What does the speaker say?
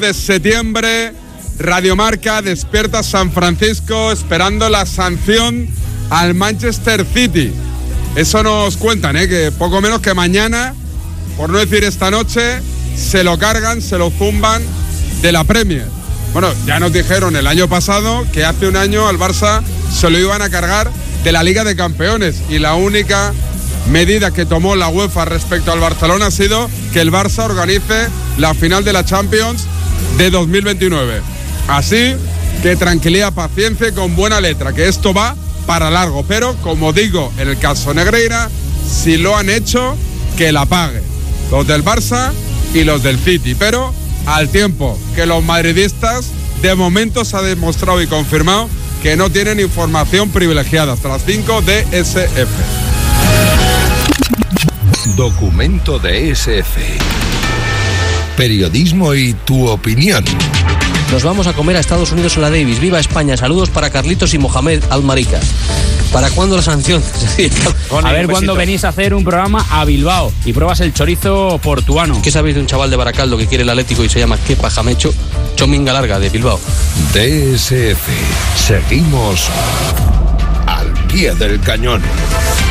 De septiembre, Radio Marca despierta San Francisco esperando la sanción al Manchester City. Eso nos cuentan, que poco menos que mañana, por no decir esta noche, se lo cargan, se lo zumban de la Premier. Bueno, ya nos dijeron el año pasado que hace un año al Barça se lo iban a cargar de la Liga de Campeones y la única medida que tomó la UEFA respecto al Barcelona ha sido que el Barça organice la final de la Champions de 2029. Así que tranquilidad, paciencia y con buena letra, que esto va para largo. Pero, como digo, en el caso Negreira, si lo han hecho, que la paguen los del Barça y los del City. Pero al tiempo que los madridistas, de momento se ha demostrado y confirmado que no tienen información privilegiada hasta las 5 de SF. Documento de SF. Periodismo y tu opinión. Nos vamos a comer a Estados Unidos en la Davis. ¡Viva España! Saludos para Carlitos y Mohamed Almaricas. ¿Para cuándo la sanción? A ver cuándo venís a hacer un programa a Bilbao y pruebas el chorizo portuano. ¿Qué sabéis de un chaval de Baracaldo que quiere el Atlético y se llama Kepa Jamecho? Chominga Larga, de Bilbao. DSF. Seguimos al pie del cañón.